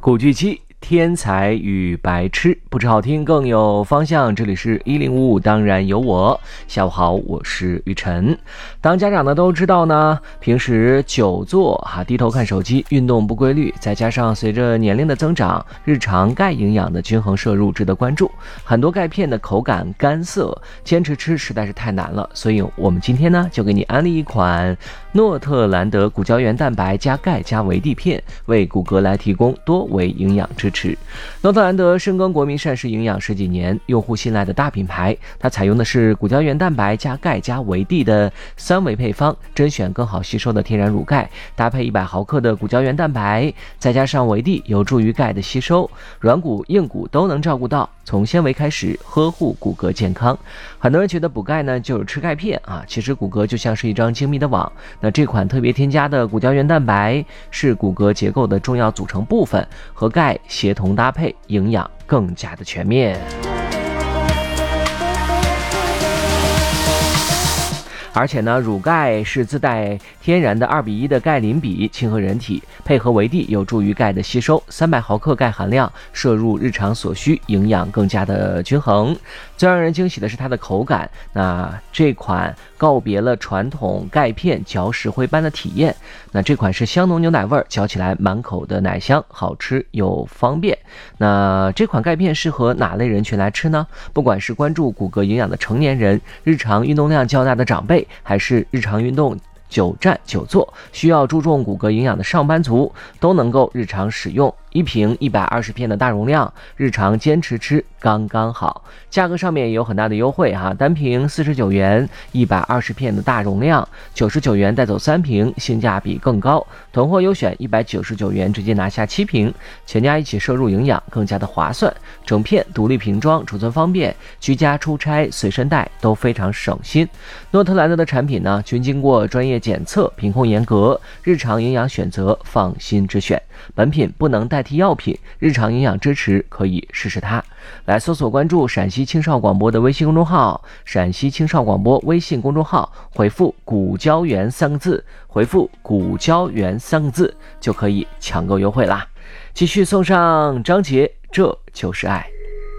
古巨基天才与白痴，不止好听更有方向。这里是1055，当然有我。下午好，我是雨晨。当家长的都知道呢，平时久坐低头看手机，运动不规律，再加上随着年龄的增长，日常钙营养的均衡摄入值得关注。很多钙片的口感干涩，坚持吃实在是太难了。所以我们今天呢，就给你安利一款诺特兰德骨胶原蛋白加钙加维 D 片，为骨骼来提供多维营养支持。诺特兰德深耕国民膳食营养十几年，用户信赖的大品牌，它采用的是骨胶原蛋白加钙加维 D 的3维配方，甄选更好吸收的天然乳钙，搭配100毫克的骨胶原蛋白，再加上维 D， 有助于钙的吸收，软骨硬骨都能照顾到，从纤维开始呵护骨骼健康。很多人觉得补钙呢就是吃钙片其实骨骼就像是一张精密的网。那这款特别添加的骨胶原蛋白是骨骼结构的重要组成部分，和钙协同搭配，营养更加的全面。而且呢，乳钙是自带天然的2:1的钙磷比，亲和人体，配合维 D 有助于钙的吸收，300毫克钙含量，摄入日常所需，营养更加的均衡。最让人惊喜的是它的口感，那这款告别了传统钙片嚼石灰般的体验，那这款是香浓牛奶味，嚼起来满口的奶香，好吃又方便。那这款钙片适合哪类人群来吃呢？不管是关注骨骼营养的成年人，日常运动量较大的长辈，还是日常运动久站久坐需要注重骨骼营养的上班族，都能够日常使用。一瓶120片的大容量，日常坚持吃刚刚好。价格上面也有很大的优惠单瓶49元，120片的大容量99元带走3瓶，性价比更高。囤货优选199元直接拿下7瓶，全家一起摄入营养更加的划算。整片独立瓶装，储存方便，居家出差随身带都非常省心。诺特兰德的产品呢，均经过专业检测，品控严格，日常营养选择放心之选。本品不能代替药品，日常营养支持可以试试它。来搜索关注陕西青少广播的微信公众号，陕西青少广播微信公众号，回复骨胶原3个字，回复骨胶原3个字就可以抢购优惠啦。继续送上张杰，这就是爱。